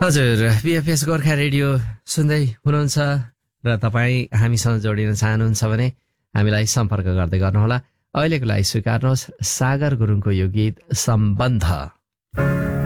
हजुर, बिएफएस गोर्खा रेडियो सुन्दै हुनुहुन्छ र तपाईँ हामीसँग जोडिन चाहनुहुन्छ भने हामीलाई सम्पर्क गर्दै गर्नुहोला। अहिलेको लागि स्वीकार्नुहोस् सागर गुरुङको यो गीत सम्बन्ध।